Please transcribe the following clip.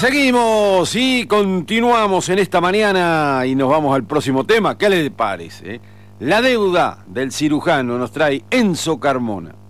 seguimos y continuamos en esta mañana y nos vamos al próximo tema. ¿Qué le parece? La deuda del cirujano nos trae Enzo Carmona.